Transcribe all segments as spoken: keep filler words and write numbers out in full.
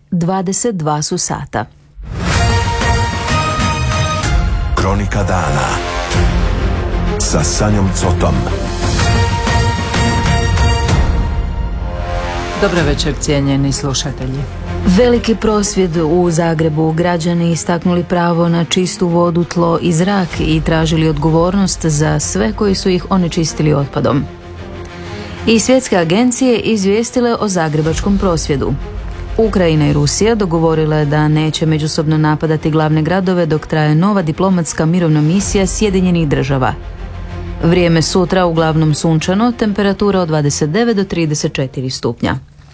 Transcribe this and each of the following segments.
dvadeset dva su sata. Kronika dana sa Sanjom Cotom. Dobar večer, cijenjeni slušatelji. Veliki prosvjed u Zagrebu. Građani istaknuli pravo na čistu vodu, tlo i zrak i tražili odgovornost za sve koji su ih onečistili otpadom. I svjetske agencije izvijestile o zagrebačkom prosvjedu. Ukrajina i Rusija dogovorile da neće međusobno napadati glavne gradove dok traje nova diplomatska mirovna misija Sjedinjenih država. Vrijeme sutra uglavnom sunčano, temperatura od dvadeset devet do trideset četiri stupnja.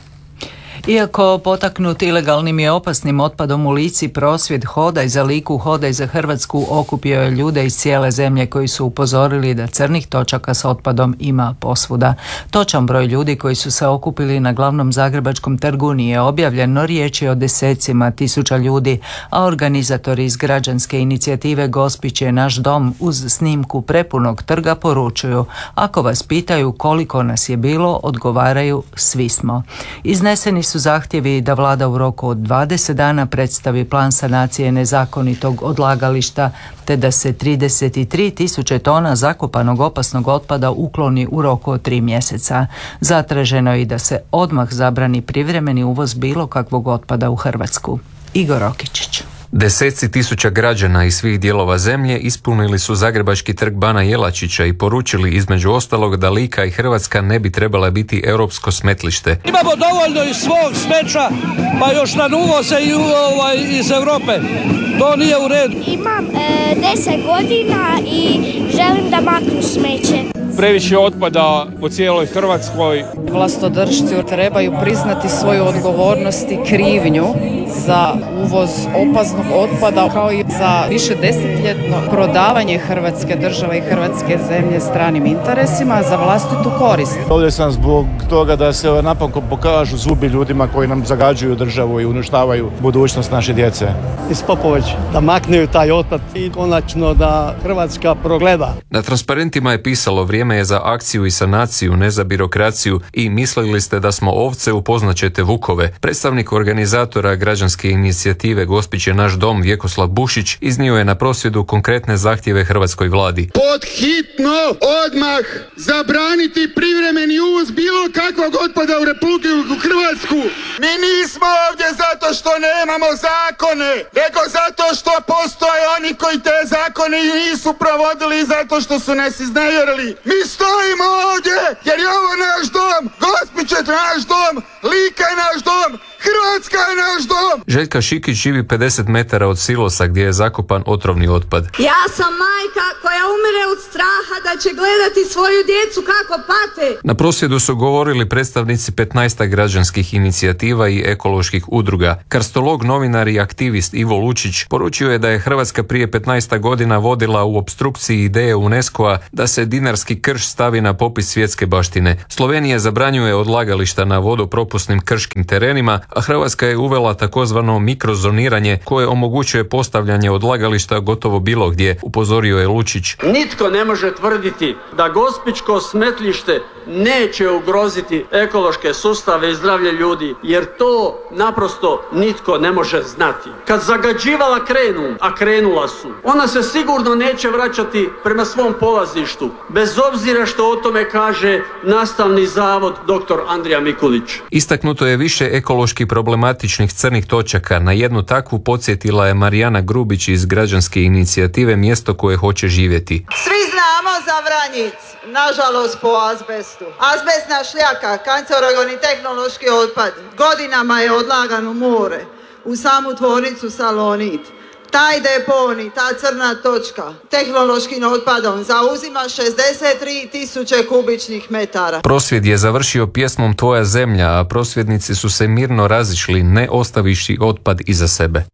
Iako potaknut ilegalnim i opasnim otpadom u Lici, prosvjed Hodaj za Liku, Hodaj za Hrvatsku okupio je ljude iz cijele zemlje koji su upozorili da crnih točaka s otpadom ima posvuda. Točan broj ljudi koji su se okupili na glavnom zagrebačkom trgu nije objavljen, no riječ je o desecima tisuća ljudi, a organizatori iz građanske inicijative Gospić je naš dom uz snimku prepunog trga poručuju: ako vas pitaju koliko nas je bilo, odgovaraju svi smo. Izneseni su zahtjevi da vlada u roku od dvadeset dana predstavi plan sanacije nezakonitog odlagališta, te da se trideset tri tisuće tona zakopanog opasnog otpada ukloni u roku od tri mjeseca. Zatraženo je i da se odmah zabrani privremeni uvoz bilo kakvog otpada u Hrvatsku. Igor Rokičić. Deseci tisuća građana iz svih dijelova zemlje ispunili su zagrebački trg Bana Jelačića i poručili između ostalog da Lika i Hrvatska ne bi trebala biti europsko smetlište. Imamo dovoljno iz svog smeća, pa još nam uvoze i ovaj, iz Europe. To nije u redu. Imam e, deset godina i želim da maknu smeće. Previše otpada po cijeloj Hrvatskoj. Vlastodršci trebaju priznati svoju odgovornost i krivnju za uvoz opasnog otpada, kao i za više desetljetno prodavanje Hrvatske države i Hrvatske zemlje stranim interesima za vlastitu korist. Ovdje sam zbog toga da se napokon pokažu zubi ljudima koji nam zagađuju državu i uništavaju budućnost naše djece. Iz Popović da makneju taj otpad i konačno da Hrvatska progleda. Na transparentima je pisalo: vrijeme je za akciju i sanaciju, ne za birokraciju, i mislili ste da smo ovce, upoznaćete vukove. Predstavnik organizatora građanske inicijative Gospić je naš dom, Vjekoslav Bušić, iznio je na prosvjedu konkretne zahtjeve hrvatskoj vladi. Pod hitno odmah zabraniti privremeni uvoz bilo kakvog otpada u Republiku Hrvatsku. Mi nismo ovdje zato što nemamo zakone, nego zato što postoje oni koji te zakone nisu provodili i zato što su nas iznevjerili. Mi stojimo ovdje jer je ovo naš dom, Gospić je naš dom, Lika je naš dom, Hrvatska je naš dom. Željka Šikić živi pedeset metara od silosa gdje je zakopan otrovni otpad. Ja sam majka koja umire od straha da će gledati svoju djecu kako pate. Na prosvjedu su govorili predstavnici petnaestak građanskih inicijativa i ekoloških udruga. Karstolog, novinar i aktivist Ivo Lučić poručio je da je Hrvatska prije petnaest godina vodila u opstrukciji ideje UNESCO-a da se dinarski krš stavi na popis svjetske baštine. Slovenija zabranjuje odlagališta na vodopropusnim krškim terenima, a Hrvatska je uvela takozvano mikrozoniranje koje omogućuje postavljanje odlagališta gotovo bilo gdje, upozorio je Lučić. Nitko ne može tvrditi da gospićko smetlište neće ugroziti ekološke sustave i zdravlje ljudi, jer to naprosto nitko ne može znati. Kad zagađivala krenu, a krenula su, ona se sigurno neće vraćati prema svom polazištu, bez obzira što o tome kaže nastavni zavod doktor Andrija Mikulić. Istaknuto je više ekološki problematičnih crnih točaka. Na jednu takvu podsjetila je Marijana Grubić iz građanske inicijative Mjesto koje hoće živjeti. Svi znamo za Vranjic, nažalost po azbestu. Azbestna šljaka, kancerogeni tehnološki otpad, godinama je odlagan u more, u samu tvornicu Salonit. Taj deponi, ta crna točka, tehnološkim otpadom zauzima šezdeset tri tisuće kubičnih metara. Prosvjed je završio pjesmom Tvoja zemlja, a prosvjednici su se mirno razišli, ne ostaviši otpad iza sebe.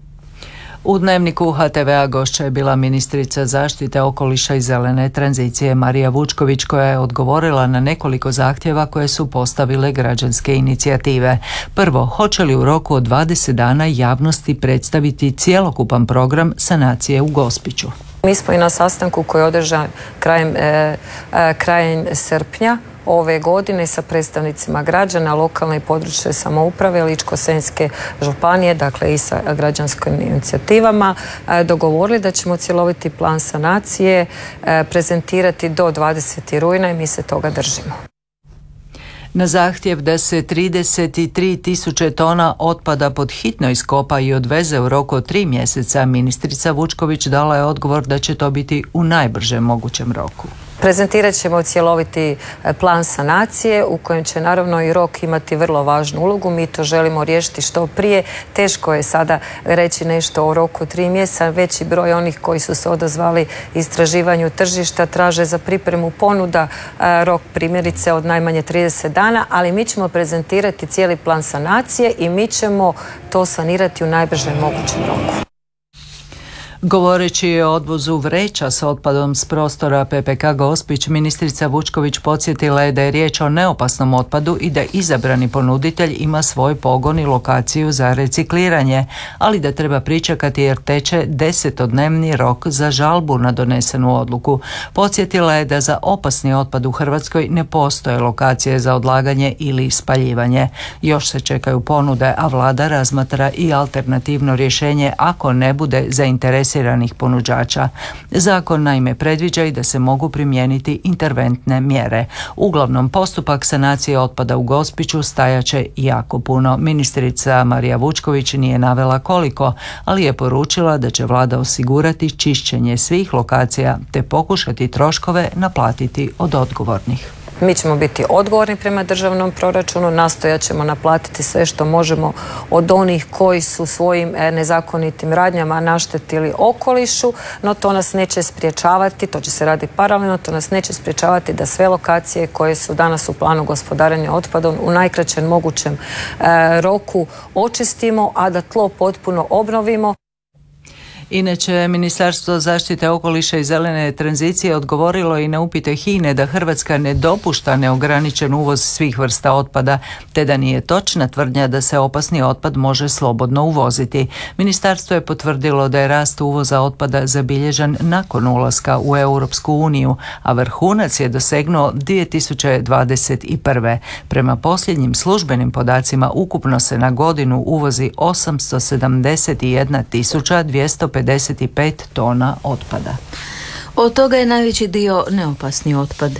U Dnevniku H T V-a gošća je bila ministrica zaštite okoliša i zelene tranzicije Marija Vučković, koja je odgovorila na nekoliko zahtjeva koje su postavile građanske inicijative. Prvo, hoće li u roku od dvadeset dana javnosti predstaviti cjelokupan program sanacije u Gospiću? Mi smo i na sastanku koji je održan krajem, e, e, krajem srpnja ove godine sa predstavnicima građana, lokalne i područne samouprave Ličko-senjske županije, dakle i sa građanskim inicijativama, dogovorili da ćemo cjeloviti plan sanacije prezentirati do dvadesetog rujna i mi se toga držimo. Na zahtjev da se trideset tri tisuće tona otpada pod hitno iskopa i odveze u roku od tri mjeseca, ministrica Vučković dala je odgovor da će to biti u najbržem mogućem roku. Prezentirat ćemo cjeloviti plan sanacije u kojem će naravno i rok imati vrlo važnu ulogu. Mi to želimo riješiti što prije. Teško je sada reći nešto o roku tri mjeseca. Veći broj onih koji su se odazvali istraživanju tržišta traže za pripremu ponuda rok primjerice od najmanje trideset dana, ali mi ćemo prezentirati cijeli plan sanacije i mi ćemo to sanirati u najbržem mogućem roku. Govoreći o odvozu vreća s otpadom s prostora P P K Gospić, ministrica Vučković podsjetila je da je riječ o neopasnom otpadu i da izabrani ponuditelj ima svoj pogon i lokaciju za recikliranje, ali da treba pričekati jer teče desetodnevni rok za žalbu na donesenu odluku. Podsjetila je da za opasni otpad u Hrvatskoj ne postoje lokacije za odlaganje ili spaljivanje. Još se čekaju ponude, a vlada razmatra i alternativno rješenje ako ne bude zainteresiranih ponuđača. Zakon naime predviđa i da se mogu primijeniti interventne mjere. Uglavnom, postupak sanacije otpada u Gospiću stajaće jako puno. Ministrica Marija Vučković nije navela koliko, ali je poručila da će vlada osigurati čišćenje svih lokacija te pokušati troškove naplatiti od odgovornih. Mi ćemo biti odgovorni prema državnom proračunu, nastojat ćemo naplatiti sve što možemo od onih koji su svojim nezakonitim radnjama naštetili okolišu, no to nas neće spriječavati, to će se raditi paralelno, to nas neće spriječavati da sve lokacije koje su danas u planu gospodarenja otpadom u najkraćem mogućem roku očistimo, a da tlo potpuno obnovimo. Inače, Ministarstvo zaštite okoliša i zelene tranzicije odgovorilo i na upite HINA-e da Hrvatska ne dopušta neograničen uvoz svih vrsta otpada, te da nije točna tvrdnja da se opasni otpad može slobodno uvoziti. Ministarstvo je potvrdilo da je rast uvoza otpada zabilježen nakon ulaska u Europsku uniju, a vrhunac je dosegnuo dvije tisuće dvadeset prve. Prema posljednjim službenim podacima ukupno se na godinu uvozi osamsto sedamdeset jedna tisuća dvjesto pedeset pet tona otpada. Od toga je najveći dio neopasni otpad.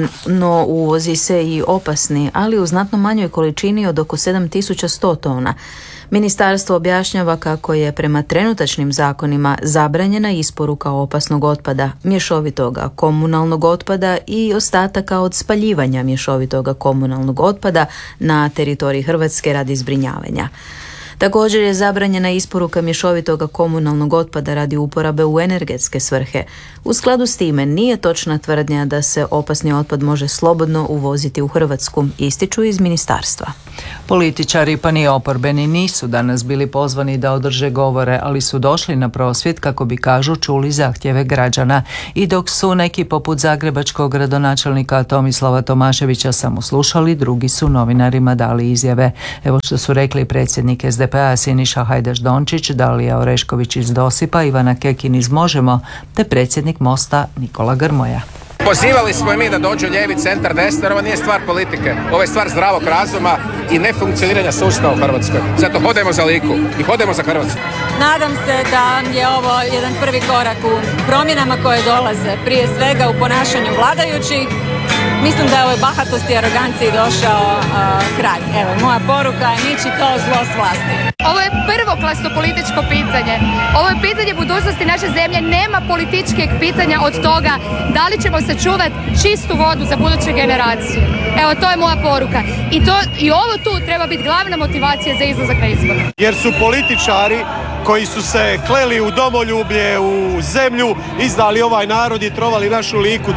No uvozi se i opasni, ali u znatno manjoj količini od oko sedam tisuća sto tona. Ministarstvo objašnjava kako je prema trenutačnim zakonima zabranjena isporuka opasnog otpada, mješovitoga komunalnog otpada i ostataka od spaljivanja mješovitoga komunalnog otpada na teritoriji Hrvatske radi zbrinjavanja. Također je zabranjena isporuka mješovitoga komunalnog otpada radi uporabe u energetske svrhe. U skladu s time nije točna tvrdnja da se opasni otpad može slobodno uvoziti u Hrvatsku, ističu iz ministarstva. Političari pa ni oporbeni nisu danas bili pozvani da održe govore, ali su došli na prosvjed kako bi, kažu, čuli zahtjeve građana. I dok su neki poput zagrebačkog gradonačelnika Tomislava Tomaševića samo slušali, drugi su novinarima dali izjave. Evo što su rekli predsjednik S D P-a Siniša Hajdaš Dončić, Dalija Orešković iz Dosipa, Ivana Kekin iz Možemo, te predsjednik Mosta Nikola Grmoja. Pozivali smo i mi da dođu lijevi, centar, desno, jer ovo nije stvar politike. Ovo je stvar zdravog razuma i nefunkcioniranja sustava u Hrvatskoj. Zato hodemo za Liku i hodemo za Hrvatsku. Nadam se da je ovo jedan prvi korak u promjenama koje dolaze, prije svega u ponašanju vladajućih. Mislim da je ovoj bahatosti i aroganciji došao uh, kraj. Evo, moja poruka je niči to zlo s vlasti. Ovo je prvoklasno političko pitanje. Ovo je pitanje budućnosti naše zemlje. Nema političkih pitanja od toga da li ćemo sačuvati čistu vodu za buduće generacije. Evo, to je moja poruka. I, to, i ovo tu treba biti glavna motivacija za izlazak na izbore. Jer su političari koji su se kleli u domoljublje, u zemlju, izdali ovaj narod i trovali našu Liku.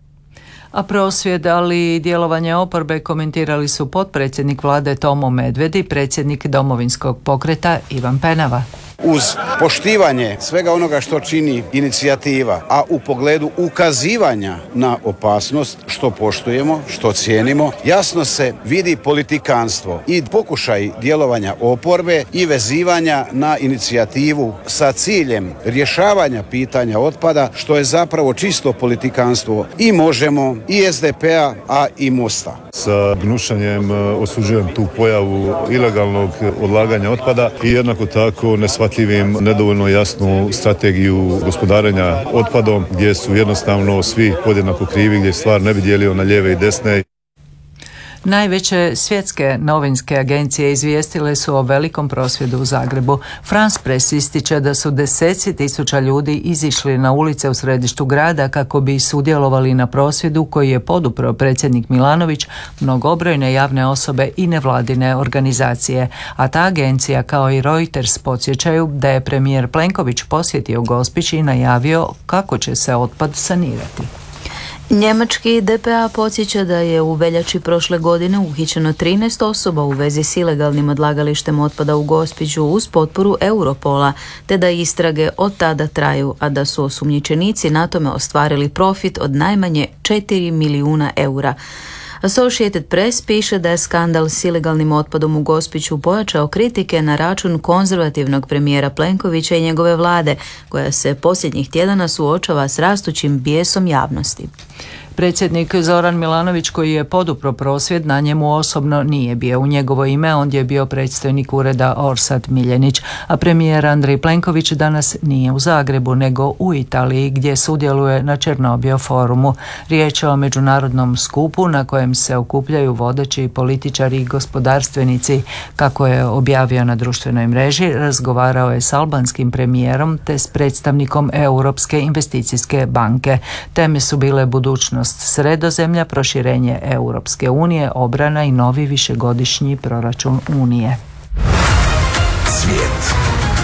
A prosvjed, ali i djelovanje oporbe komentirali su potpredsjednik vlade Tomo Medved i predsjednik Domovinskog pokreta Ivan Penava. uz poštivanje svega onoga što čini inicijativa, a u pogledu ukazivanja na opasnost, što poštujemo, što cijenimo, jasno se vidi politikanstvo i pokušaj djelovanja oporbe i vezivanja na inicijativu sa ciljem rješavanja pitanja otpada, što je zapravo čisto politikanstvo i Možemo, i es de pe-a, a i Mosta. Sa gnušanjem osuđujem tu pojavu ilegalnog odlaganja otpada i jednako tako neshvatljivim nedovoljno jasnu strategiju gospodarenja otpadom gdje su jednostavno svi podjednako krivi, gdje stvar ne bi dijelio na lijeve i desne. Najveće svjetske novinske agencije izvijestile su o velikom prosvjedu u Zagrebu. France Press ističe da su deseci tisuća ljudi izišli na ulice u središtu grada kako bi sudjelovali na prosvjedu koji je podupro predsjednik Milanović, mnogobrojne javne osobe i nevladine organizacije. A ta agencija kao i Reuters podsjećaju da je premijer Plenković posjetio Gospić i najavio kako će se otpad sanirati. Njemački de pe a podsjeća da je u veljači prošle godine uhićeno trinaest osoba u vezi s ilegalnim odlagalištem otpada u Gospiću uz potporu Europola, te da istrage od tada traju, a da su osumnjičenici na tome ostvarili profit od najmanje četiri milijuna eura. Associated Press piše da je skandal s ilegalnim otpadom u Gospiću pojačao kritike na račun konzervativnog premijera Plenkovića i njegove vlade, koja se posljednjih tjedana suočava s rastućim bijesom javnosti. Predsjednik Zoran Milanović, koji je podupro prosvjed, na njemu osobno nije bio. U njegovo ime ondje je bio predstojnik ureda Orsat Miljenić, a premijer Andrej Plenković danas nije u Zagrebu, nego u Italiji, gdje sudjeluje na Černobio forumu. Riječ je o međunarodnom skupu na kojem se okupljaju vodeći političari i gospodarstvenici. Kako je objavio na društvenoj mreži, razgovarao je s albanskim premijerom te s predstavnikom Europske investicijske banke. Teme su bile budućnost Sredozemlja, proširenje Europske unije, obrana i novi višegodišnji proračun Unije. Svijet.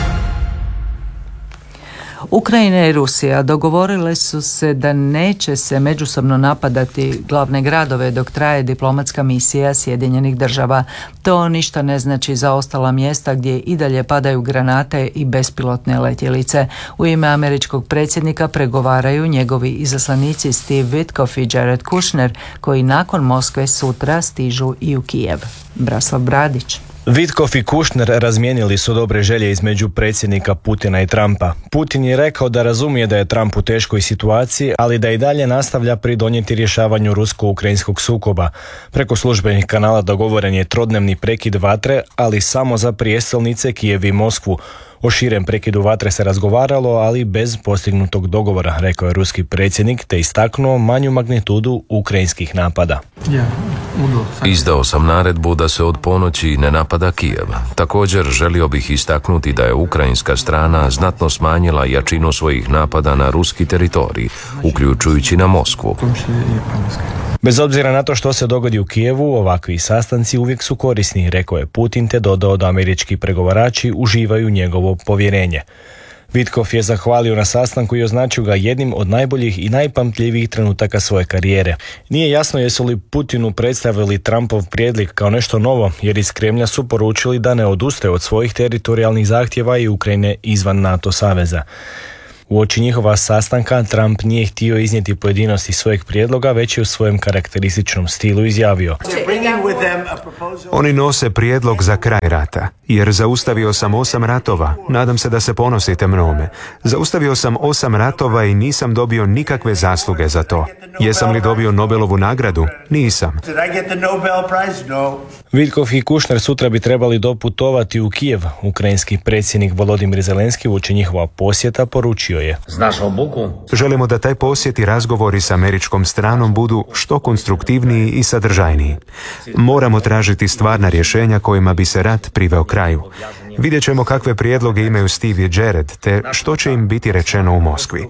Ukrajina i Rusija dogovorile su se da neće se međusobno napadati glavne gradove dok traje diplomatska misija Sjedinjenih država. To ništa ne znači za ostala mjesta gdje i dalje padaju granate i bespilotne letjelice. U ime američkog predsjednika pregovaraju njegovi izaslanici Steve Witkoff i Jared Kushner, koji nakon Moskve sutra stižu i u Kijev. Braslav Bradić. Witkoff i Kushner razmijenili su dobre želje između predsjednika Putina i Trumpa. Putin je rekao da razumije da je Trump u teškoj situaciji, ali da i dalje nastavlja pridonijeti rješavanju rusko-ukrajinskog sukoba. Preko službenih kanala dogovoren je trodnevni prekid vatre, ali samo za prijestolnice Kijev i Moskvu. O širem prekidu vatre se razgovaralo, ali bez postignutog dogovora, rekao je ruski predsjednik, te istaknuo manju magnitudu ukrajinskih napada. Izdao sam naredbu da se od ponoći ne napada Kijev. Također želio bih istaknuti da je ukrajinska strana znatno smanjila jačinu svojih napada na ruski teritorij, uključujući na Moskvu. Bez obzira na to što se dogodi u Kijevu, ovakvi sastanci uvijek su korisni, rekao je Putin, te dodao da američki pregovarači uživaju njegovo povjerenje. Witkoff je zahvalio na sastanku i označio ga jednim od najboljih i najpamtljivijih trenutaka svoje karijere. Nije jasno jesu li Putinu predstavili Trumpov prijedlog kao nešto novo, jer iz Kremlja su poručili da ne odustaje od svojih teritorijalnih zahtjeva i Ukrajine izvan NATO saveza. Uoči njihova sastanka Trump nije htio iznijeti pojedinosti svojeg prijedloga, već je u svojem karakterističnom stilu izjavio: Oni nose prijedlog za kraj rata, jer zaustavio sam osam ratova, nadam se da se ponosite mnome. Zaustavio sam osam ratova i nisam dobio nikakve zasluge za to. Jesam li dobio Nobelovu nagradu? Nisam. Witkoff i Kushner sutra bi trebali doputovati u Kijev. Ukrajinski predsjednik Volodimir Zelenski uoči njihova posjeta poručio je: Želimo da taj posjet i razgovori s američkom stranom budu što konstruktivniji i sadržajniji. Moramo tražiti stvarna rješenja kojima bi se rat priveo kraju. Vidjet ćemo kakve prijedloge imaju Steve i Jared, te što će im biti rečeno u Moskvi.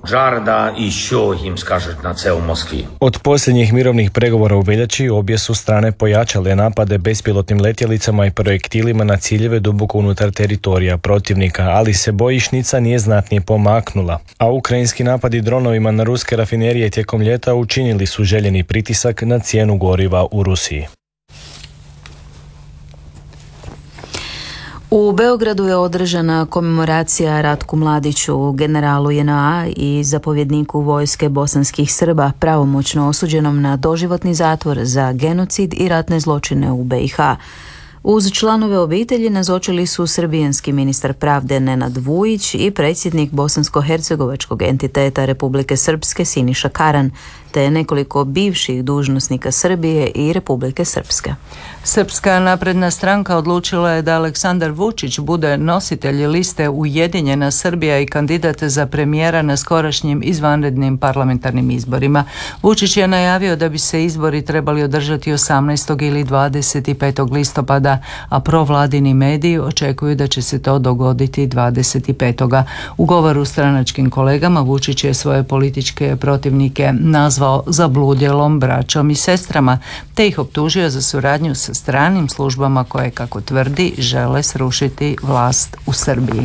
Od posljednjih mirovnih pregovora u veljači obje su strane pojačale napade bespilotnim letjelicama i projektilima na ciljeve duboko unutar teritorija protivnika, ali se bojišnica nije znatnije pomaknula. A ukrajinski napadi dronovima na ruske rafinerije tijekom ljeta učinili su željeni pritisak na cijenu goriva u Rusiji. U Beogradu je održana komemoracija Ratku Mladiću, generalu J N A i zapovjedniku vojske bosanskih Srba, pravomoćno osuđenom na doživotni zatvor za genocid i ratne zločine u B i H. Uz članove obitelji nazočili su srbijanski ministar pravde Nenad Vujić i predsjednik bosansko-hercegovačkog entiteta Republike Srpske Siniša Karan, te nekoliko bivših dužnosnika Srbije i Republike Srpske. Srpska napredna stranka odlučila je da Aleksandar Vučić bude nositelj liste Ujedinjena Srbija i kandidat za premijera na skorašnjim izvanrednim parlamentarnim izborima. Vučić je najavio da bi se izbori trebali održati osamnaestog ili dvadeset petog listopada, a provladini mediji očekuju da će se to dogoditi dvadeset petog U govoru stranačkim kolegama Vučić je svoje političke protivnike nazvao zabludjelom braćom i sestrama, te ih optužio za suradnju sa stranim službama koje, kako tvrdi, žele srušiti vlast u Srbiji.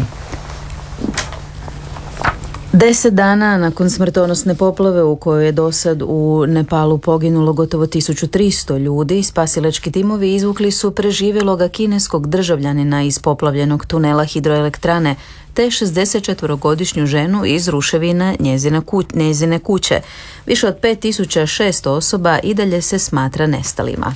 Deset dana nakon smrtonosne poplave u kojoj je dosad u Nepalu poginulo gotovo tisuću tristo ljudi, spasilački timovi izvukli su preživjeloga kineskog državljanina iz poplavljenog tunela hidroelektrane te šezdesetčetvorogodišnju ženu iz ruševina njezine, ku, njezine kuće. Više od pet tisuća šesto osoba i dalje se smatra nestalima.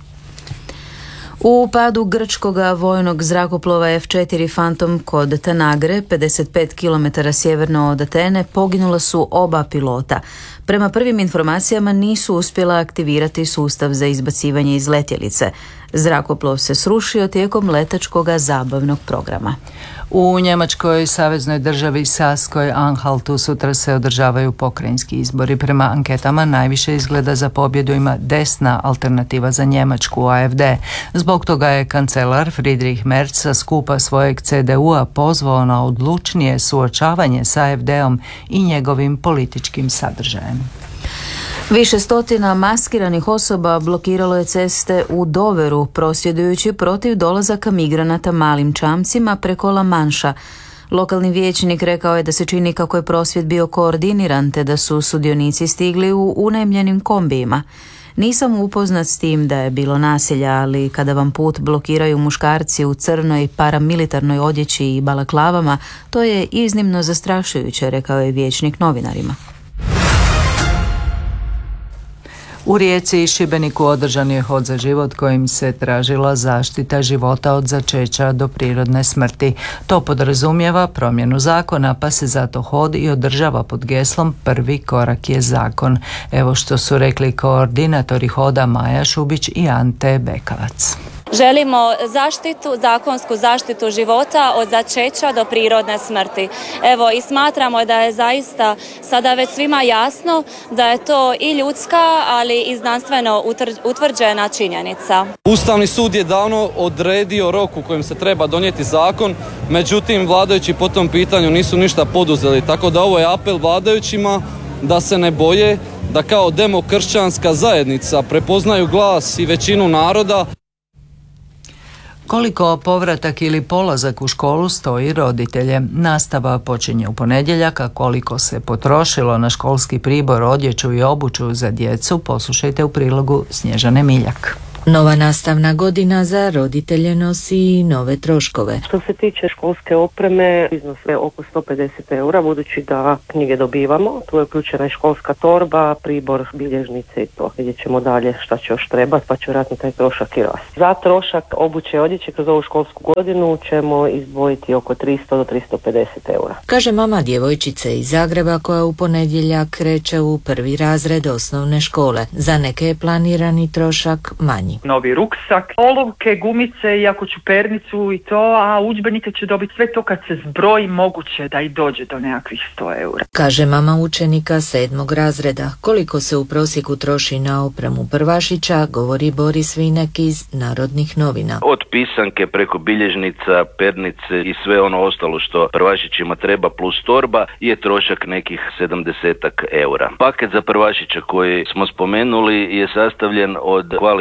U padu grčkoga vojnog zrakoplova F četiri Phantom kod Tanagre, pedeset pet kilometara sjeverno od Atene, poginula su oba pilota. Prema prvim informacijama nisu uspjela aktivirati sustav za izbacivanje iz letjelice. Zrakoplov se srušio tijekom letačkoga zabavnog programa. U Njemačkoj saveznoj državi Saskoj Anhaltu sutra se održavaju pokrajinski izbori. Prema anketama najviše izgleda za pobjedu ima desna alternativa za Njemačku, A F D. Zbog toga je kancelar Friedrich Merz sa skupa svojeg C D U-a pozvao na odlučnije suočavanje s A F D-om i njegovim političkim sadržajem. Više stotina maskiranih osoba blokiralo je ceste u Doveru, prosvjedujući protiv dolazaka migranata malim čamcima preko La Manša. Lokalni vijećnik rekao je da se čini kako je prosvjed bio koordiniran, te da su sudionici stigli u unajmljenim kombijima. Nisam upoznat s tim da je bilo nasilja, ali kada vam put blokiraju muškarci u crnoj paramilitarnoj odjeći i balaklavama, to je iznimno zastrašujuće, rekao je vijećnik novinarima. U Rijeci i Šibeniku održan je hod za život kojim se tražila zaštita života od začeća do prirodne smrti. To podrazumijeva promjenu zakona, pa se zato hod i održava pod geslom Prvi korak je zakon. Evo što su rekli koordinatori hoda Maja Šubić i Ante Bekavac. Želimo zaštitu, zakonsku zaštitu života od začeća do prirodne smrti. Evo i smatramo da je zaista sada već svima jasno da je to i ljudska, ali i znanstveno utvrđena činjenica. Ustavni sud je davno odredio rok u kojem se treba donijeti zakon, međutim vladajući po tom pitanju nisu ništa poduzeli, tako da ovo je apel vladajućima da se ne boje, da kao demokršćanska zajednica prepoznaju glas i većinu naroda. Koliko povratak ili polazak u školu stoji roditelje. Nastava počinje u ponedjeljak, a koliko se potrošilo na školski pribor, odjeću i obuću za djecu, poslušajte u prilogu Snježane Miljak. Nova nastavna godina za roditelje nosi i nove troškove. Što se tiče školske opreme, iznos je oko sto pedeset eura, budući da knjige dobivamo. Tu je uključena i školska torba, pribor, bilježnice i to. Vidjet ćemo dalje šta će još trebati, pa će vjerojatno taj trošak i rasti. Za trošak obuće i odjeće kroz ovu školsku godinu ćemo izdvojiti oko tristo do tristo pedeset eura. Kaže mama djevojčice iz Zagreba koja u ponedjeljak kreće u prvi razred osnovne škole. Za neke je planirani trošak manji. Novi ruksak, olovke, gumice i ako ću pernicu i to, a udžbenike ću dobiti sve to kad se zbroji, moguće da i dođe do nekakvih sto eura. Kaže mama učenika sedmog razreda. Koliko se u prosjeku troši na opremu prvašića, govori Boris Vinek iz Narodnih novina. Od pisanke preko bilježnica, pernice i sve ono ostalo što prvašićima treba plus torba je trošak nekih sedamdesetak eura. Paket za prvašića koji smo spomenuli je sastavljen od kvalitetnih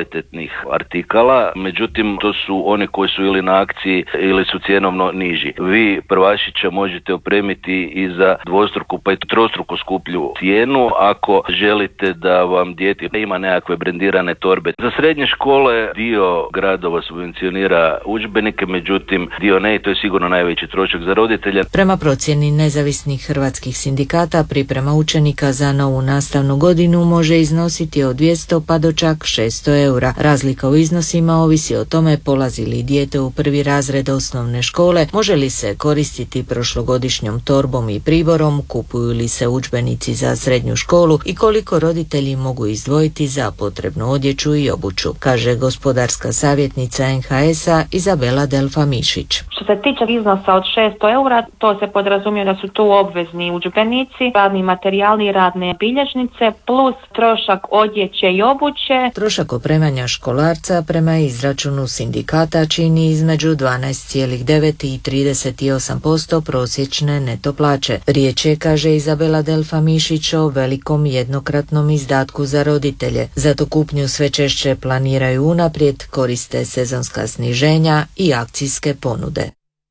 vrijednih artikala, međutim to su oni koji su ili na akciji ili su cjenovno niži. Vi prvašića možete opremiti i za dvostruku pa i trostruku skuplju cijenu ako želite da vam dijete ima nekakve brendirane torbe. Za srednje škole dio gradova subvencionira udžbenike, međutim dio ne i to je sigurno najveći trošak za roditelja. Prema procjeni nezavisnih hrvatskih sindikata, priprema učenika za novu nastavnu godinu može iznositi od dvjesto pa do čak šesto eura. Razlika u iznosima ovisi o tome polazi li dijete u prvi razred osnovne škole, može li se koristiti prošlogodišnjom torbom i priborom, kupuju li se udžbenici za srednju školu i koliko roditelji mogu izdvojiti za potrebnu odjeću i obuću, kaže gospodarska savjetnica en ha es-a Izabela Delfa Mišić. Što se tiče iznosa od šesto eura, to se podrazumije da su tu obvezni udžbenici, radni materijali i radne bilježnice, plus trošak odjeće i obuće. Trošak opremanja školarca prema izračunu sindikata čini između dvanaest zarez devet i trideset osam posto prosječne neto plaće. Riječ je, kaže Izabela Delfa Mišić, o velikom jednokratnom izdatku za roditelje. Zato kupnju sve češće planiraju unaprijed, koriste sezonska sniženja i akcijske ponude.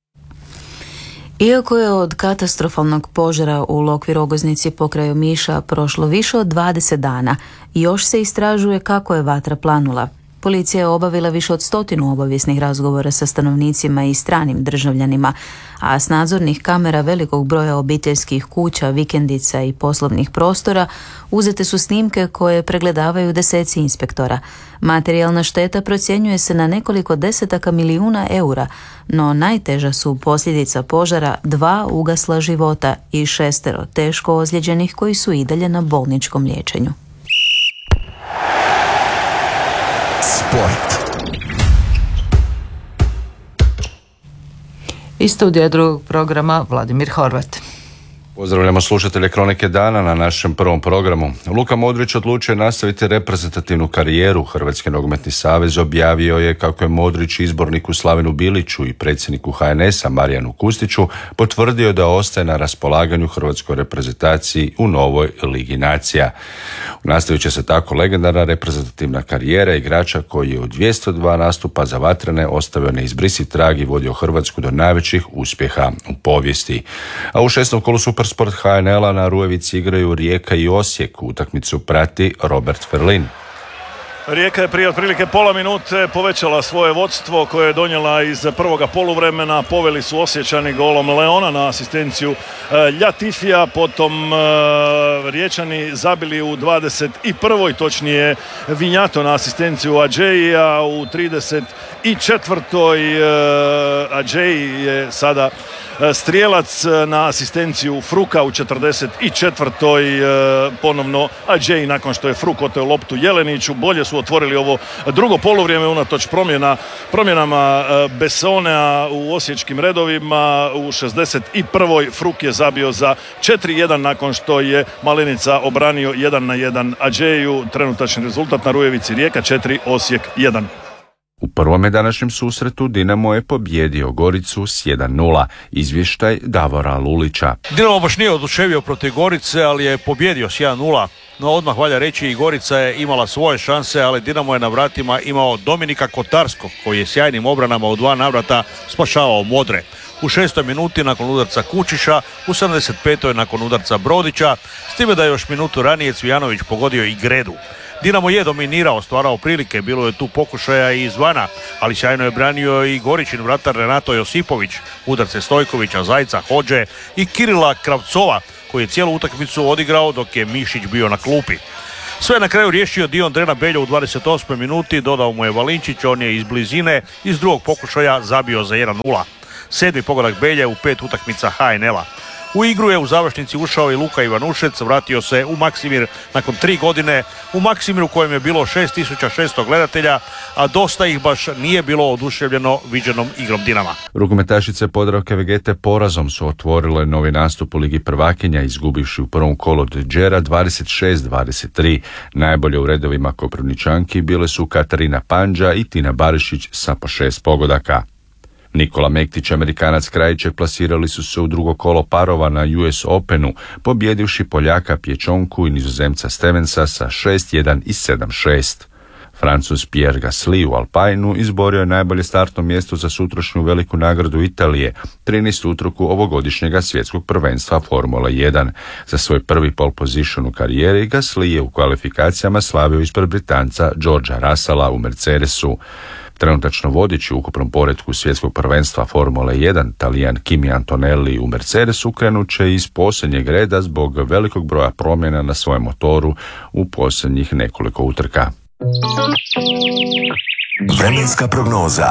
Iako je od katastrofalnog požara u Lokvi Rogoznici pokraj Omiša prošlo više od dvadeset dana, još se istražuje kako je vatra planula. Policija je obavila više od stotinu obavijesnih razgovora sa stanovnicima i stranim državljanima, a s nadzornih kamera velikog broja obiteljskih kuća, vikendica i poslovnih prostora uzete su snimke koje pregledavaju deseci inspektora. Materijalna šteta procjenjuje se na nekoliko desetaka milijuna eura, no najteža su posljedica požara dva ugasla života i šestero teško ozlijeđenih koji su i dalje na bolničkom liječenju. Sport. Iz studija drugog programa Vladimir Horvat. Pozdravljamo slušatelje Kronike dana na našem prvom programu. Luka Modrić odlučio nastaviti reprezentativnu karijeru. Hrvatski nogometni savez objavio je kako je Modrić izborniku Slavenu Biliću i predsjedniku ha en es-a Marijanu Kustiću potvrdio da ostaje na raspolaganju hrvatskoj reprezentaciji u novoj Ligi nacija. Nastavit će se tako legendarna reprezentativna karijera igrača koji je u dvjesto dva nastupa za vatrene ostavio neizbrisiv trag i vodio Hrvatsku do najvećih uspjeha u povijesti. A u šestom kolu Super Sport ha en el-a na Rujevici igraju Rijeka i Osijek. Utakmicu prati Robert Ferlin. Rijeka je prije otprilike pola minute povećala svoje vodstvo koje je donijela iz prvoga poluvremena. Poveli su Osječani golom Leona na asistenciju Ljatifija, potom Riječani zabili u dvadeset prvoj točnije Vinjato na asistenciju Adžeija u trideset četvrtoj Adžeji je sada strijelac na asistenciju Fruka u četrdeset četvrtoj ponovno Adžeji nakon što je Fruk oteo loptu Jeleniću. Bolje su otvorili ovo drugo poluvrijeme unatoč promjena, promjenama Bessonea u osječkim redovima. U šezdeset prvoj Fruk je zabio za četiri jedan nakon što je Malenica obranio jedan na jedan Adžeju. Trenutačni rezultat na Rujevici Rijeka četiri, Osijek jedan. U prvome današnjem susretu Dinamo je pobjedio Goricu s jedan nula. Izvještaj Davora Lulića. Dinamo baš nije oduševio protiv Gorice, ali je pobjedio s jedan nula. No odmah valja reći i Gorica je imala svoje šanse, ali Dinamo je na vratima imao Dominika Kotarskog, koji je sjajnim obranama u dva navrata spašavao Modre. U šestoj minuti nakon udarca Kučiša, u sedamdeset petoj nakon udarca Brodića, s time da je još minutu ranije Cvijanović pogodio i Gredu. Dinamo je dominirao, stvarao prilike, bilo je tu pokušaja i izvana, ali sjajno je branio i Goričin vratar Renato Josipović, udarce Stojkovića, Zajca, Hodže i Kirila Kravcova, koji je cijelu utakmicu odigrao dok je Mišić bio na klupi. Sve na kraju riješio Dion Drena Beljo u dvadeset osmoj minuti, dodao mu je Valinčić, on je iz blizine iz drugog pokušaja zabio za jedan nula. Sedmi pogodak Belje u pet utakmica ha en el-a. U igru je u završnici ušao i Luka Ivanušec, vratio se u Maksimir nakon tri godine, u Maksimiru kojem je bilo šest tisuća šesto gledatelja, a dosta ih baš nije bilo oduševljeno viđenom igrom Dinama. Rukometašice Podravke Vegete porazom su otvorile novi nastup u Ligi prvakinja, izgubivši u prvom kolu od Đera dvadeset šest dvadeset tri. Najbolje u redovima Koprivničanki bile su Katarina Pandža i Tina Barišić sa po šest pogodaka. Nikola Mektić, Amerikanac Krajićek plasirali su se u drugo kolo parova na U S Openu, pobjedivši Poljaka Pječonku i Nizozemca Stevensa sa šest jedan i sedam šest. Francuz Pierre Gasly u Alpineu izborio je najbolje startno mjesto za sutrašnju veliku nagradu Italije, trinaestu utrku ovogodišnjega svjetskog prvenstva Formule jedan. Za svoj prvi pole position u karijeri Gasly je u kvalifikacijama slavio ispred Britanca Georgea Russella u Mercedesu. Trenutačno vodeći u ukupnom poretku svjetskog prvenstva Formule jedan, Talijan Kimi Antonelli u Mercedesu krenut će iz posljednjeg reda zbog velikog broja promjena na svojem motoru u posljednjih nekoliko utrka. Vremenska prognoza.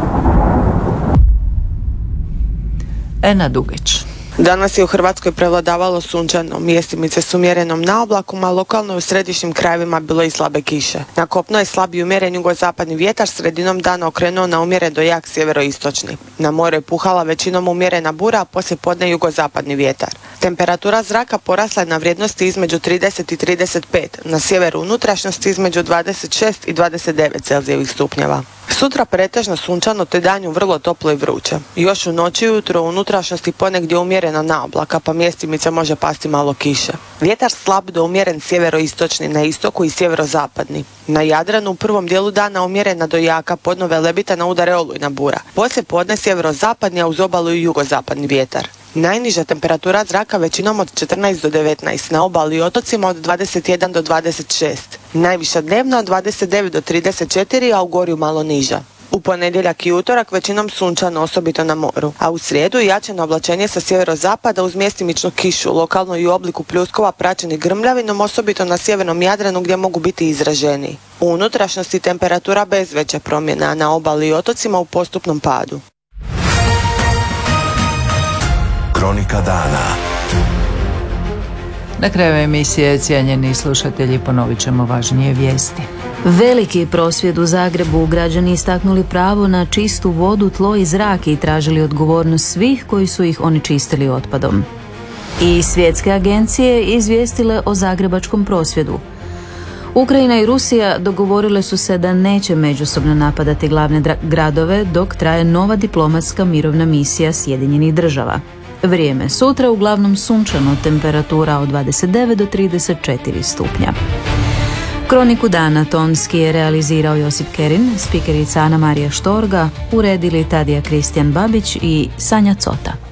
Ena Dugić. Danas je u Hrvatskoj prevladavalo sunčano, mjestimice s umjerenom naoblakom, a lokalno u središnjim krajevima bilo i slabe kiše. Na kopno je slab i umjeren jugozapadni vjetar, sredinom dana okrenuo na umjeren do jak sjeveroistočni. Na moru je puhala većinom umjerena bura, a poslije podne jugozapadni vjetar. Temperatura zraka porasla je na vrijednosti između trideset i trideset pet, na sjeveru unutrašnjosti između dvadeset šest i dvadeset devet Celzijevih stupnjeva. Sutra pretežno sunčano te danju vrlo toplo i vruće. Još u noći i ujutro u unutrašnjosti ponegdje umjerena naoblaka, pa mjestimice može pasti malo kiše. Vjetar slab do umjeren sjeveroistočni na istoku i sjeverozapadni. Na Jadranu u prvom dijelu dana umjerena do jaka, podno Velebita udare olujna bura. Poslije podne sjeverozapadni, a uz obalu i jugozapadni vjetar. Najniža temperatura zraka većinom od četrnaest do devetnaest, na obali i otocima od dvadeset jedan do dvadeset šest. Najviša dnevna od dvadeset devet do trideset četiri, a u gorju malo niža. U ponedjeljak i utorak većinom sunčano, osobito na moru, a u srijedu jačano oblačenje sa sjeverozapada uz mjestimičnu kišu, lokalno i u obliku pljuskova praćeni grmljavinom, osobito na sjevernom Jadranu gdje mogu biti izraženiji. U unutrašnjosti temperatura bez veće promjena, a na obali i otocima u postupnom padu. Kronika dana. Na kraju emisije, cijenjeni slušatelji, ponovit ćemo važnije vijesti. Veliki prosvjed u Zagrebu, građani istaknuli pravo na čistu vodu, tlo i zrak i tražili odgovornost svih koji su ih onečistili otpadom. I svjetske agencije izvijestile o zagrebačkom prosvjedu. Ukrajina i Rusija dogovorile su se da neće međusobno napadati glavne dra- gradove dok traje nova diplomatska mirovna misija Sjedinjenih država. Vrijeme sutra uglavnom sunčano, temperatura od dvadeset devet do trideset četiri stupnja. Kroniku dana tonski je realizirao Josip Kerin, spikerica Ana Marija Štorga, uredili Tadija Kristijan Babić i Sanja Cota.